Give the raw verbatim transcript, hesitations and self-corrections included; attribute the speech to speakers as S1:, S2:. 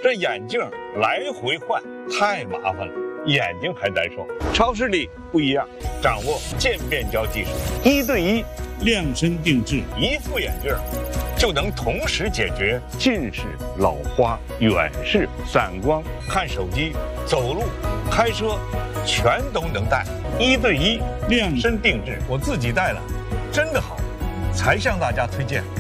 S1: 这眼镜来回换太麻烦了，眼睛还难受。超视力不一样，掌握渐变焦技术，一对一
S2: 量身定制，
S1: 一副眼镜就能同时解决近视、老花、远视、散光，看手机、走路、开车，全都能戴。一对一量身定制，我自己戴了，真的好，才向大家推荐。